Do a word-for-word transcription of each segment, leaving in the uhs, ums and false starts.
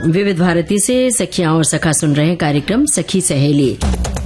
विविध भारती से सखियां और सखा सुन रहे हैं कार्यक्रम सखी सहेली।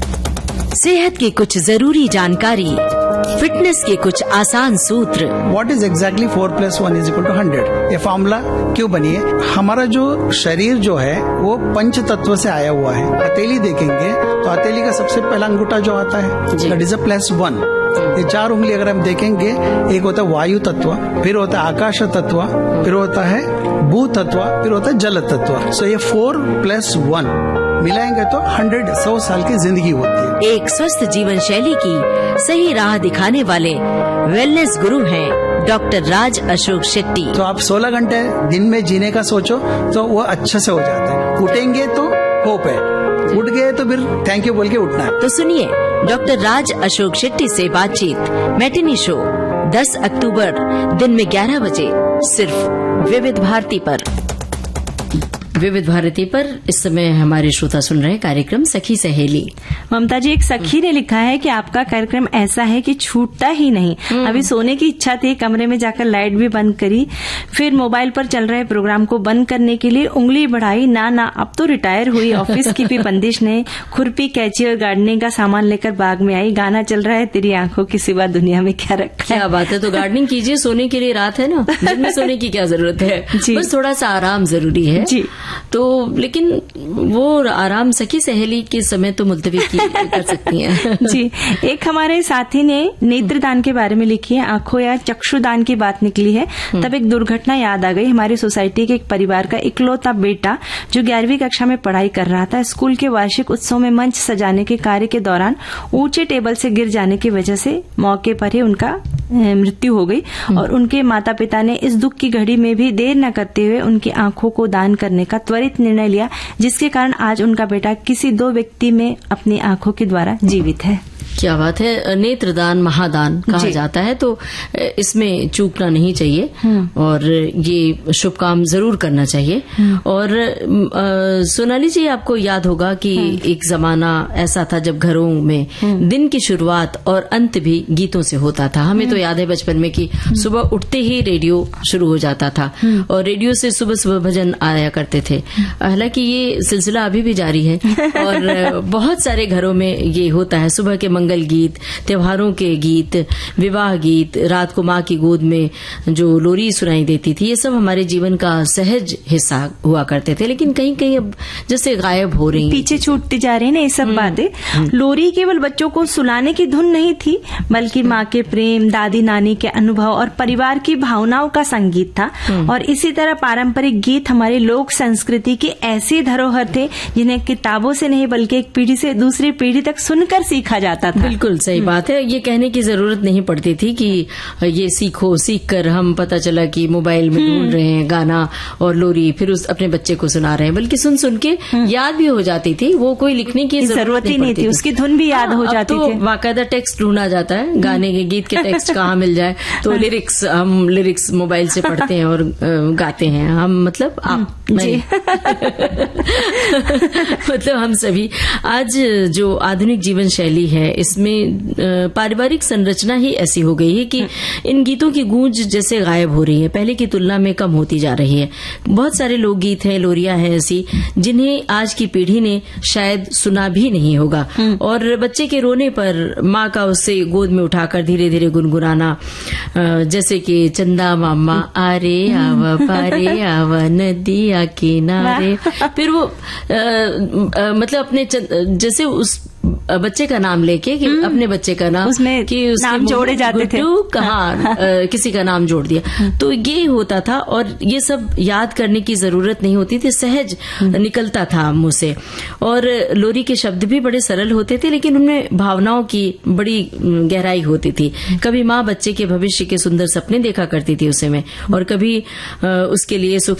सेहत की कुछ जरूरी जानकारी, फिटनेस के कुछ आसान सूत्र। What is exactly four plus one is equal two hundred? ये फॉर्मूला क्यों बनी है? हमारा जो शरीर जो है वो पंच तत्व से आया हुआ है। हथेली देखेंगे तो हथेली का सबसे पहला अंगूठा जो आता है that is a plus one. ये चार उंगली अगर हम देखेंगे, एक होता है वायु तत्व, फिर होता है आकाश तत्व, फिर होता है भू तत्व, फिर होता है जल तत्व। सो ये फोर प्लस वन मिलाएंगे तो हंड्रेड सौ साल की जिंदगी होती है। एक स्वस्थ जीवन शैली की सही राह दिखाने वाले वेलनेस गुरु हैं डॉक्टर राज अशोक शेट्टी। तो आप सोलह घंटे दिन में जीने का सोचो तो वो अच्छे से हो जाता है। उठेंगे तो होप है, उठ गए तो फिर थैंक यू बोल के उठना है। तो सुनिए डॉक्टर राज अशोक शेट्टी से बातचीत मैटिनी शो दस अक्टूबर दिन में ग्यारह बजे सिर्फ विविध भारती पर। विविध भारती पर इस समय हमारे श्रोता सुन रहे हैं कार्यक्रम सखी सहेली। ममता जी, एक सखी ने लिखा है कि आपका कार्यक्रम ऐसा है कि छूटता ही नहीं। अभी सोने की इच्छा थी, कमरे में जाकर लाइट भी बंद करी, फिर मोबाइल पर चल रहे प्रोग्राम को बंद करने के लिए उंगली बढ़ाई, ना ना अब तो रिटायर हुई। ऑफिस की भी बंदिश ने खुरपी, कैंची और गार्डनिंग का सामान लेकर बाग में आई। गाना चल रहा है, तेरी आंखों की सिवा दुनिया में क्या रखा है। क्या बात है। तो गार्डनिंग कीजिए, सोने के लिए रात है ना, दिन में सोने की क्या जरूरत है। बस थोड़ा सा आराम जरूरी है जी। तो लेकिन वो आराम सखी सहेली के समय तो मुलतवी की कर सकती हैं। जी। एक हमारे साथी ने नेत्रदान के बारे में लिखी है, आंखों या चक्षुदान की बात निकली है, तब एक दुर्घटना याद आ गई। हमारी सोसाइटी के एक परिवार का इकलौता बेटा जो ग्यारहवीं कक्षा में पढ़ाई कर रहा था, स्कूल के वार्षिक उत्सव में मंच सजाने के कार्य के दौरान ऊंचे टेबल से गिर जाने की वजह से मौके पर ही उनका मृत्यु हो गई। और उनके माता पिता ने इस दुख की घड़ी में भी देर न करते हुए उनकी आंखों को दान करने का त्वरित निर्णय लिया, जिसके कारण आज उनका बेटा किसी दो व्यक्ति में अपनी आंखों के द्वारा जीवित है। क्या बात है। नेत्रदान महादान कहा जाता है, तो इसमें चूकना नहीं चाहिए और ये शुभ काम जरूर करना चाहिए। और सोनाली जी, आपको याद होगा कि एक जमाना ऐसा था जब घरों में दिन की शुरुआत और अंत भी गीतों से होता था। हमें तो याद है बचपन में कि सुबह उठते ही रेडियो शुरू हो जाता था और रेडियो से सुबह सुबह भजन आया करते थे। हालांकि ये सिलसिला अभी भी जारी है और बहुत सारे घरों में ये होता है। सुबह के मंगल गीत, त्योहारों के गीत, विवाह गीत, रात को माँ की गोद में जो लोरी सुनाई देती थी, ये सब हमारे जीवन का सहज हिस्सा हुआ करते थे। लेकिन कहीं कहीं अब जैसे गायब हो रही, पीछे छूटती जा रही ना ये सब बातें। लोरी केवल बच्चों को सुलाने की धुन नहीं थी, बल्कि माँ के प्रेम, दादी नानी के अनुभव और परिवार की भावनाओं का संगीत था। और इसी तरह पारंपरिक गीत हमारी लोक संस्कृति की ऐसी धरोहर थे जिन्हें किताबों से नहीं बल्कि एक पीढ़ी से दूसरी पीढ़ी तक सुनकर सीखा जाता था। बिल्कुल सही बात है। ये कहने की जरूरत नहीं पड़ती थी कि ये सीखो, सीख कर हम पता चला कि मोबाइल में ढूंढ रहे हैं गाना और लोरी, फिर उस अपने बच्चे को सुना रहे हैं, बल्कि सुन सुन के याद भी हो जाती थी। वो कोई लिखने की जरूरत ही नहीं थी, उसकी धुन भी याद हो जाती थी। तो बाकायदा टेक्स्ट ढूंढा जाता है, गाने के गीत के टेक्स्ट कहाँ मिल जाए, तो लिरिक्स हम लिरिक्स मोबाइल से पढ़ते हैं और गाते हैं हम, मतलब आप नहीं मतलब हम सभी। आज जो आधुनिक जीवन शैली है इसमें पारिवारिक संरचना ही ऐसी हो गई है कि इन गीतों की गूंज जैसे गायब हो रही है, पहले की तुलना में कम होती जा रही है। बहुत सारे लोकगीत हैं, लोरियां हैं ऐसी जिन्हें आज की पीढ़ी ने शायद सुना भी नहीं होगा। और बच्चे के रोने पर माँ का उससे गोद में उठाकर धीरे धीरे गुनगुनाना, जैसे कि चंदा मामा आरे आवा पारे आवा नदिया किनारे, फिर वो आ, आ, मतलब अपने जैसे उस बच्चे का नाम लेके कि अपने बच्चे का नाम उसमें कि नाम जोड़े जाते थे, कहाँ किसी का नाम जोड़ दिया, तो ये होता था। और ये सब याद करने की जरूरत नहीं होती थी, सहज निकलता था मुंह से। और लोरी के शब्द भी बड़े सरल होते थे, लेकिन उनमें भावनाओं की बड़ी गहराई होती थी। कभी माँ बच्चे के भविष्य के सुंदर सपने देखा करती थी उस समय, और कभी उसके लिए सुख